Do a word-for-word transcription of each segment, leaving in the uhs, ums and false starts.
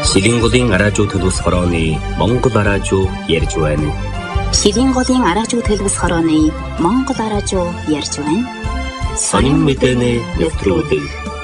Шилэн голын араажуу төлөвс хорооны Монгол араажуу ярьж байна. Шилэн голын араажуу төлөвс хорооны Монгол араажуу ярьж байна. Сонин мэдээний нэвтрүүлэг.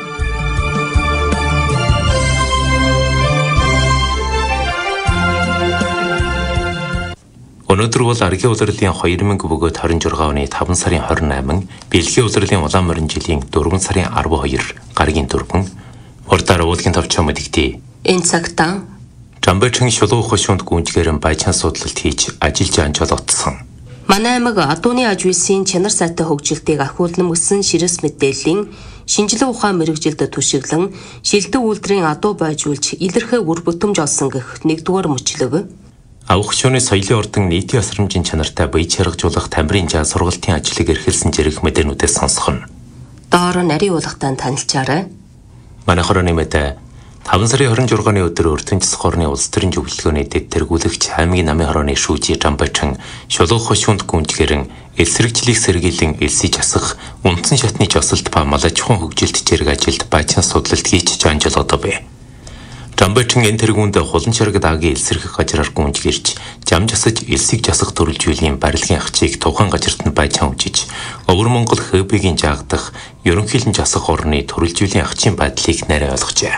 Өнөөдөр бол Аргийн улирлын хоёр мянга бөгөөд хорин жургаа оны таван сарын хорин найман, Бэлгийн улирлын улаан морин жилийн дөрвөн сарын арван хоёр гаригийн дөрвөн урдаар уулгийн товчоо мэдэгдээ. Энэ цагтаа Жамбайчин шулуун хошуунд гүнжгээрэн баяжхан судлалт хийж ажиллаж анжуулгдсан. манай аймаг адууны аж үйлсийн чанар сайтай хөгжилтийг ахиулнамгсан ширэс мэдээллийн шинжилгээ ухаан мэрэгжилд түшиглэн шилдэг үйлдвэрийн адуу байжуулж илэрхээ үр бүтэмж олсон гэх нэгдүгээр мөчлөг. Авах шууны соёлын ордон нийтийн асрамжийн чанартай бие чаргажуулах тамирын жаа сургалтын ажлыг эрхэлсэн зэрэг мэдээнүүдээс сонсох нь. Доор нарийн уулгатаа танилцаарай. Манай хорооны мэдээ таван сарын хорин жургааны өдөр Өртөн засаг орны улс төрийн зөвлөлгөөний дэд тэргүүлэгч аймгийн намын хорооны шүүжи Жамбайчин шулуун хошуунд гүнжгээрэн элсрэгжлийг сэргийлэн элсэж асах үндсэн шатны жосолт ба малажхан хөгжилт зэрэг ажилд баяжхан судлалт хийж анжуулгадав бай. Жамбайчин энэ тэргүүнд хулан чараг даагийн элсрэх газраар гүнжгэрч жам жасаж элсийг жасах төрөлжүүллийн барилгын ахчийг тухайн газарт нь баяжхан хөгжиж Өвөр Монгол ХБ-гийн жаагдах ерөнхийлөн жасах орны төрөлжүүллийн ахчийн байдлыг нарийн ойлгожээ.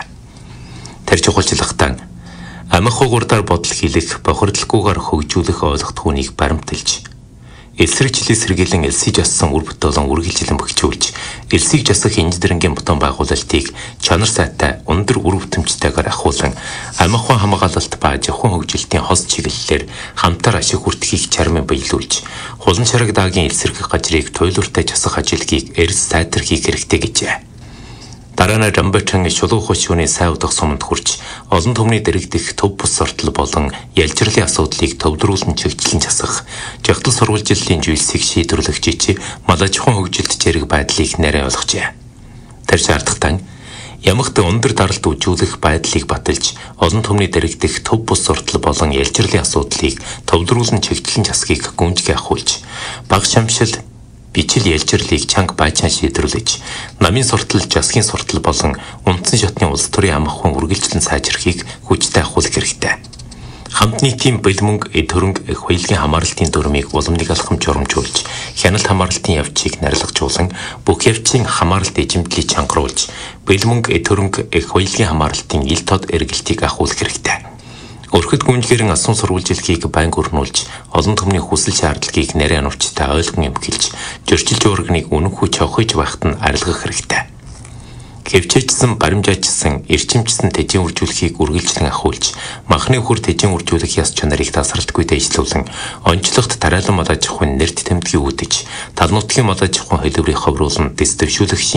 Тэр чухалчлагтаа амх хугуурдаар бодол хийлэх, бохирдлоггүйгээр хөгжүүлэх ойлгох түүнийг баримталж, элсрэгжлийг сэргийлэн элсийг жассан үр бүтээлэн үргэлжлэн бэхжүүлж, элсийг жасах энэд дэрэнгийн бутан байгуулалтыг чанар сайтай, өндөр үр бүтэмжтэйгээр ахиулан, амх хуан хамгаалалт ба жавхан хөгжилтийн хос чиглэлээр хамтар ашиг хүртэхийг чармын биелүүлж, хулан чараг даагийн элсрэх газрыг туйлууртай жасах ажилгийг эрс сайтрахыг хэрэгтэй гэжээ. Дараа нь Жамбайчин шулуун хошууны сайн удах суманд хүрч олон түмний дэрэгдэх төв бус сортол болон ялжирлын асуудлыг төвдрүүлэн чигчлэн засах, жагтал сурвалжиллын зүйлсийг шийдвэрлэх жижиг малажхан хөгжилт зэрэг байдлыг нарийн ойлгожээ. Тэр шаардлагатай ямагт өндөр даралт үжүүлэх байдлыг баталж, олон түмний дэрэгдэх төв бус сортол болон ялжирлын асуудлыг төвдрүүлэн чигчлэн засгийг гүнжгий ахуулж, баг шамшил бичил ялжирлыг чанга баяжхан шийдвэрлэж, намын суртал, жасгийн суртал болон үндсэн шатны улс төрийн амх хүн үргэлжлэн сайжрахыг хүчтэй ахуулах хэрэгтэй. Хамт нийтийн бэлмөнг, эд хөрөнгө, хуйлгийн хамаарлалтын дүрмийг уламжлалт алхам журамжуулж, хяналт хамаарлалтын явцыг нарилгажуулан, бүх явцын хамаарлалт эзэмдлийг чангаруулж, бэлмөнг, эд хөрөнгө, хуйлгийн хамаарлалтын ил тод эргэлтийг ахуулах хэрэгтэй. Өрхөд гүнжгэрэн асан сурвалжилхийг байнга өрнүүлж, олон түмний хүсэл шаардлагыг нарийн оновчтой ойлгон эмхэлж, зөрчилж уурганыг үнэн хүч авахж байхад нь арилгах хэрэгтэй. Хэвчээжсэн, баримжаачсан, эрчимчсэн тэжийн үржүүлэхийг үргэлжлэн ахиулж, махны хөр тэжийн үржүүлэх яс чанарыг тасралтгүй дэвшлүүлэн, онцлогт тариалан малаж ахуйн нэрт тэмдгийг үүдэж, тал нутгийн малаж ахуйн хэлбэрийг ховруулан дэс дэвшүүлэх